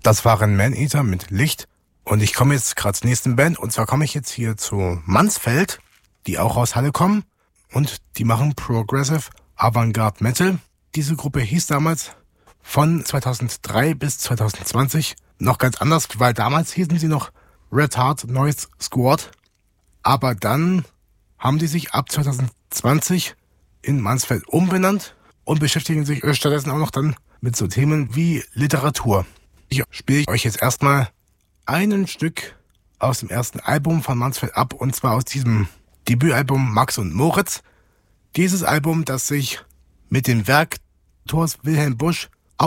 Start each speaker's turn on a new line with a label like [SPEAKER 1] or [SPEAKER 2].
[SPEAKER 1] Das waren Maneater mit Licht. Und ich komme jetzt gerade zur nächsten Band. Und zwar komme ich jetzt hier zu Mansfeld, die auch aus Halle kommen. Und die machen Progressive Avantgarde Metal. Diese Gruppe hieß damals von 2003 bis 2020 noch ganz anders, weil damals hießen sie noch Red Heart Noise Squad. Aber dann haben die sich ab 2020 in Mansfeld umbenannt und beschäftigen sich stattdessen auch noch dann mit so Themen wie Literatur. Ich spiele euch jetzt erstmal ein Stück aus dem ersten Album von Mansfeld ab, und zwar aus diesem Debütalbum Max und Moritz. Dieses Album, das sich mit dem Werk Thors Wilhelm Busch